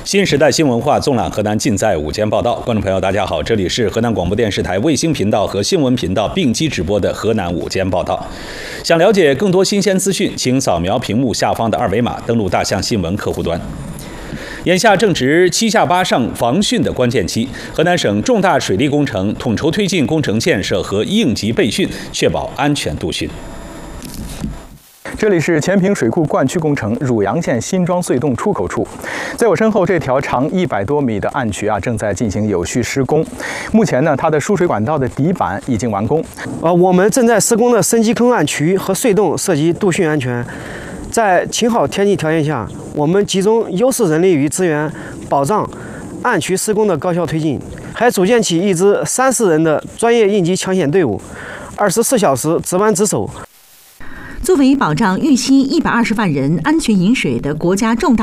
新时代新文化纵览河南，尽在午间报道。观众朋友，大家好，这里是河南广播电视台卫星频道和新闻频道并机直播的河南午间报道。想了解更多新鲜资讯，请扫描屏幕下方的二维码，登录大象新闻客户端。眼下正值7下8上防汛的关键期，河南省重大水利工程统筹推进工程建设和应急备汛，确保安全度汛。 这里是前平水库灌区工程汝阳县新庄隧洞出口处，在我身后这条长100多米的暗渠正在进行有序施工。目前呢，它的输水管道的底板已经完工。 我们正在施工的深基坑暗渠和隧洞涉及度汛安全，在晴好天气条件下，我们集中优势人力与资源，保障暗渠施工的高效推进，还组建起一支30人的专业应急抢险队伍，24小时值班值守。 作为保障豫西120万人安全饮水的国家重大